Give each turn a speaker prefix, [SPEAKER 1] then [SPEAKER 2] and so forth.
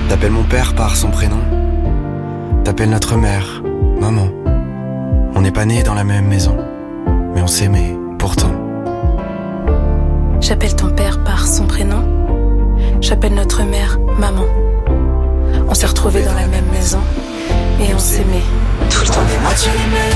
[SPEAKER 1] T'appelles mon père par son prénom. T'appelles notre mère maman. On n'est pas nés dans la même maison, mais on s'aimait pourtant.
[SPEAKER 2] J'appelle ton père par son prénom. J'appelle notre mère maman. On s'est retrouvés dans la même maison et on s'aimait tout le temps.
[SPEAKER 1] Moitié humaine,